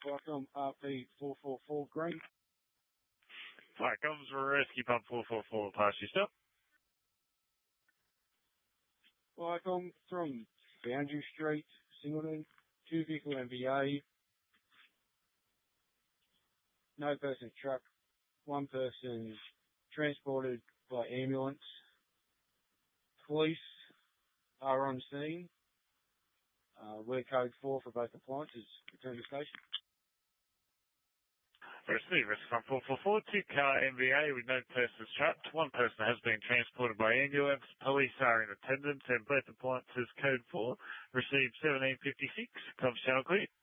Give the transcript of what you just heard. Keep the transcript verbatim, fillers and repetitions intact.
Welcome, R P four four four Green. Fire comes Rescue Pump four four four, pass your stop. Welcome from Boundary Street, Singleton, two vehicle M V A. No person truck, one person transported by ambulance. Police are on scene. Uh, we're code four for both appliances. Return to station. Receive Rescue Pump four four four, two car M V A with no persons trapped. One person has been transported by ambulance. Police are in attendance and both appliances code four. Received seventeen fifty-six. Comms channel clear.